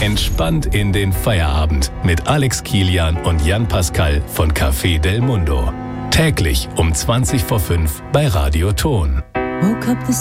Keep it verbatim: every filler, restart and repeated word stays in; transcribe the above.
entspannt in den Feierabend mit Alex Kilian und Jan Pascal von Café Del Mundo. Täglich um zwanzig vor fünf bei Radio Ton. Woke up this